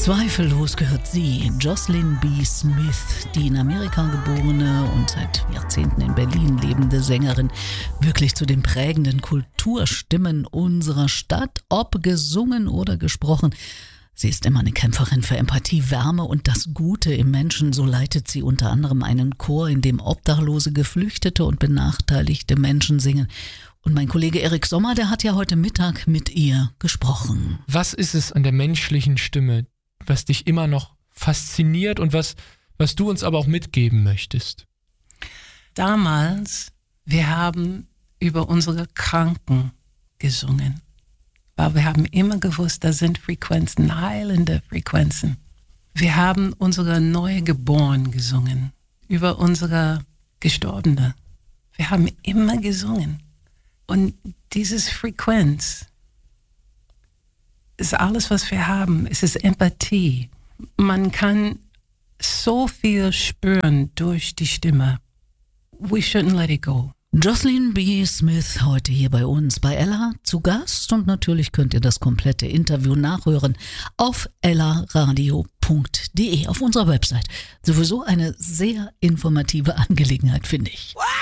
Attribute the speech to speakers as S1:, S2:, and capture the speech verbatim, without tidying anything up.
S1: Zweifellos gehört sie, Jocelyn B. Smith, die in Amerika geborene und seit Jahrzehnten in Berlin lebende Sängerin, wirklich zu den prägenden Kulturstimmen unserer Stadt, ob gesungen oder gesprochen. Sie ist immer eine Kämpferin für Empathie, Wärme und das Gute im Menschen. So leitet sie unter anderem einen Chor, in dem Obdachlose, Geflüchtete und benachteiligte Menschen singen. Und mein Kollege Erik Sommer, der hat ja heute Mittag mit ihr gesprochen.
S2: Was ist es an der menschlichen Stimme, was dich immer noch fasziniert und was, was du uns aber auch mitgeben möchtest?
S3: Damals, wir haben über unsere Kranken gesungen. Weil wir haben immer gewusst, da sind Frequenzen, heilende Frequenzen. Wir haben unsere Neugeboren gesungen, über unsere Gestorbene. Wir haben immer gesungen. Und dieses Frequenz ist alles, was wir haben. Es ist Empathie. Man kann so viel spüren durch die Stimme. We shouldn't let it go.
S1: Jocelyn B. Smith heute hier bei uns, bei Ella zu Gast, und natürlich könnt ihr das komplette Interview nachhören auf ella radio punkt de auf unserer Website. Sowieso eine sehr informative Angelegenheit, finde ich.